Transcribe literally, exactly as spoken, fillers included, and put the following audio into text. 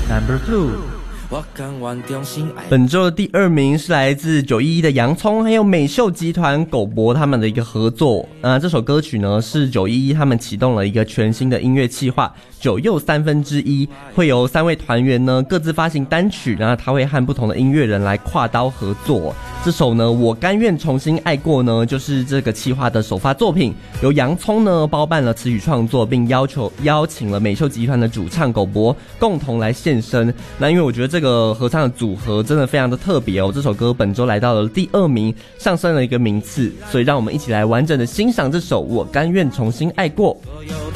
Number two。 我甘愿重新爱。 本周的第二名是来自九一一的洋葱，还有美秀集团狗博他们的一个合作。呃，这首歌曲呢是九一一他们启动了一个全新的音乐企划，九又三分之一，会由三位团员呢各自发行单曲，然后他会和不同的音乐人来跨刀合作。这首呢我甘愿重新爱过呢，就是这个企划的首发作品，由洋葱呢包办了词曲创作，并要求邀请了美秀集团的主唱狗博共同来现身。那因为我觉得这个合唱的组合真的非常的特别哦，这首歌本周来到了第二名，上升了一个名次，所以让我们一起来完整的欣赏这首我甘愿重新爱过。